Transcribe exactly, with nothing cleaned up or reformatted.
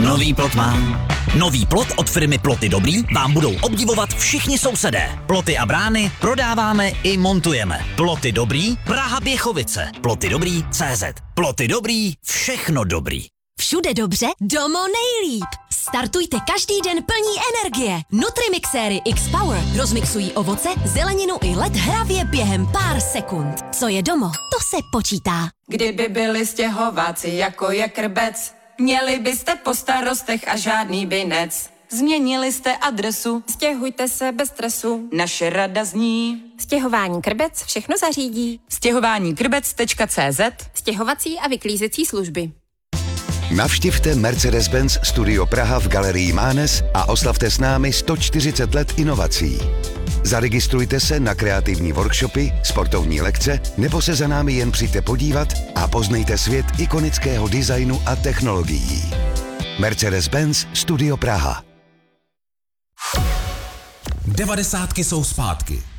Nový plot mám. Nový plot od firmy Ploty Dobrý vám budou obdivovat všichni sousedé. Ploty a brány prodáváme i montujeme. Ploty Dobrý, Praha Běchovice. Ploty Dobrý tečka cé zet. Ploty Dobrý, všechno dobrý. Všude dobře, domo nejlíp. Startujte každý den plní energie. Nutrimixéry X-Power rozmixují ovoce, zeleninu i led hravě během pár sekund. Co je domo, to se počítá. Kdyby byli stěhováci jako je krbec, měli byste po starostech a žádný binec. Změnili jste adresu, stěhujte se bez stresu. Naše rada zní: Stěhování Krbec všechno zařídí. stěhování krbec tečka cé zet. Stěhovací a vyklízecí služby. Navštivte Mercedes-Benz Studio Praha v Galerii Mánes a oslavte s námi sto čtyřicet let inovací. Zaregistrujte se na kreativní workshopy, sportovní lekce nebo se za námi jen přijďte podívat a poznejte svět ikonického designu a technologií. Mercedes-Benz Studio Praha. Devadesátky jsou zpátky.